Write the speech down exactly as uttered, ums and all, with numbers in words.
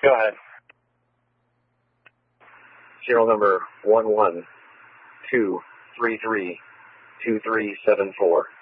Go ahead. Serial number one one two three three two three seven four.